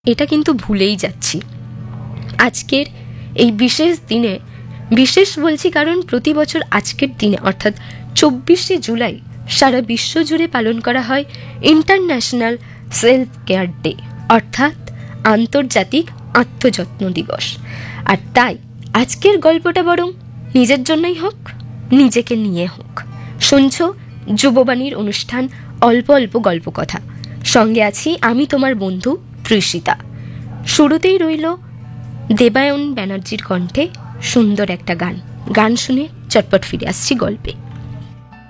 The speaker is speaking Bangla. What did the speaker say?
এটা কিন্তু ভুলেই যাচ্ছি। আজকের এই বিশেষ দিনে, বিশেষ বলছি কারণ প্রতি বছর আজকের দিনে অর্থাৎ 24শে জুলাই সারা বিশ্ব জুড়ে পালন করা হয় ইন্টারন্যাশনাল সেলফ কেয়ার ডে, অর্থাৎ আন্তর্জাতিক আত্মযত্ন দিবস। আর তাই আজকের গল্পটা বরং নিজের জন্যই হোক, নিজেকে নিয়ে হোক। শুনছ যুববাণীর অনুষ্ঠান অল্প অল্প গল্প কথা, সঙ্গে আছি আমি তোমার বন্ধু তৃষিতা। শুরুতেই রইল দেবায়ন ব্যানার্জির কণ্ঠে সুন্দর একটা গান। গান শুনে চটপট ফিরে আসছি গল্পে।